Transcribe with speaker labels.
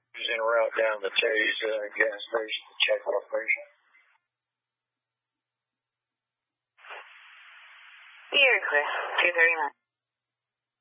Speaker 1: En route down the Chase gas station to check location.
Speaker 2: You're clear. 239.